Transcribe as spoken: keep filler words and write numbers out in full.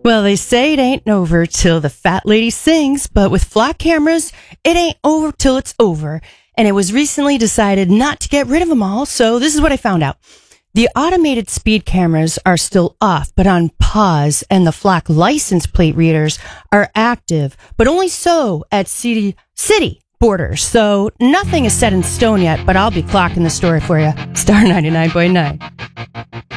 Well, they say it ain't over till the fat lady sings, but with flock cameras, it ain't over till it's over. And it was recently decided not to get rid of them all, so this is what I found out. The automated speed cameras are still off, but on pause, and the flock license plate readers are active, but only so at city, city borders. So nothing is set in stone yet, but I'll be clocking the story for you. Star ninety-nine point nine.